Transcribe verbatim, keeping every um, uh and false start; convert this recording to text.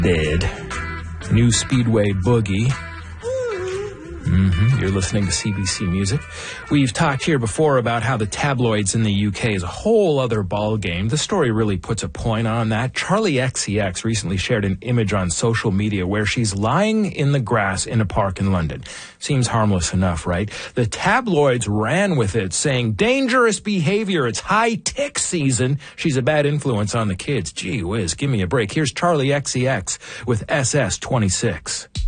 Dead. New Speedway Boogie. Mm-hmm. You're listening to C B C Music. We've talked here before about how the tabloids in the U K is a whole other ballgame. The story really puts a point on that. Charli X C X recently shared an image on social media where she's lying in the grass in a park in London. Seems harmless enough, right? The tabloids ran with it, saying, dangerous behavior, it's high tick season. She's a bad influence on the kids. Gee whiz, give me a break. Here's Charli X C X with S S twenty-six.